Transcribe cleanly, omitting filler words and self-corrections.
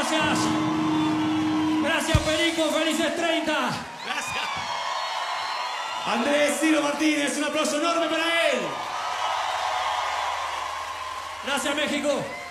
gracias. Gracias, Perico. Felices 30. Gracias. Andrés Ciro Martínez, un aplauso enorme para él. Gracias, México.